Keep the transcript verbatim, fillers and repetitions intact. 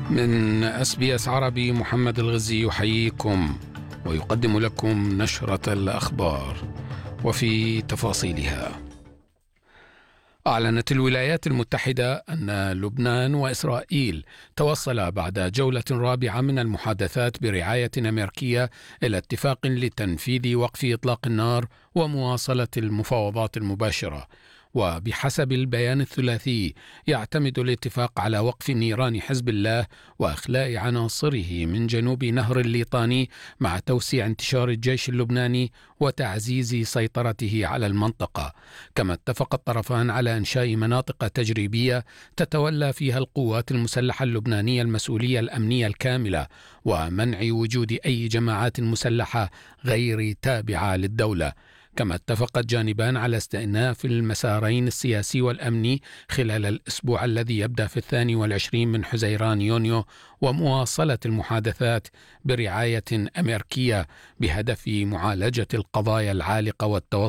من اس بي اس عربي محمد الغزي يحييكم ويقدم لكم نشرة الأخبار. وفي تفاصيلها، أعلنت الولايات المتحدة أن لبنان وإسرائيل توصلا بعد جولة رابعة من المحادثات برعاية أمريكية إلى اتفاق لتنفيذ وقف إطلاق النار ومواصلة المفاوضات المباشرة. وبحسب البيان الثلاثي، يعتمد الاتفاق على وقف نيران حزب الله وإخلاء عناصره من جنوب نهر الليطاني مع توسيع انتشار الجيش اللبناني وتعزيز سيطرته على المنطقة. كما اتفق الطرفان على إنشاء مناطق تجريبية تتولى فيها القوات المسلحة اللبنانية المسؤولية الأمنية الكاملة، ومنع وجود أي جماعات مسلحة غير تابعة للدولة. كما اتفق الجانبان على استئناف المسارين السياسي والأمني خلال الأسبوع الذي يبدأ في الثاني والعشرين من حزيران يونيو، ومواصلة المحادثات برعاية أمريكية بهدف معالجة القضايا العالقة والتوصل